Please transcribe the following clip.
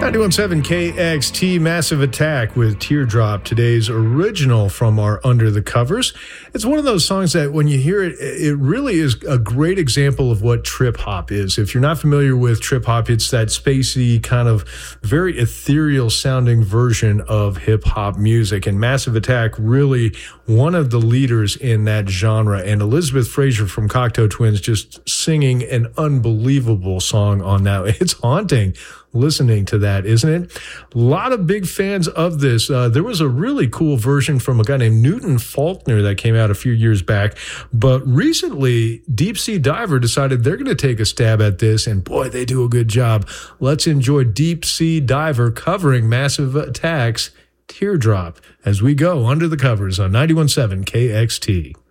91.7 KXT, Massive Attack with Teardrop, today's original from our Under the Covers. It's one of those songs that when you hear it, it really is a great example of what trip hop is. If you're not familiar with trip hop, it's that spacey, kind of very ethereal sounding version of hip hop music. And Massive Attack, really one of the leaders in that genre. And Elizabeth Fraser from Cocteau Twins just singing an unbelievable song on that. It's haunting listening to that, isn't it? A lot of big fans of this. There was a really cool version from a guy named Newton Faulkner that came out a few years back. But recently, Deep Sea Diver decided they're going to take a stab at this. And boy, they do a good job. Let's enjoy Deep Sea Diver covering Massive Attack's Teardrop as we go under the covers on 91.7 KXT.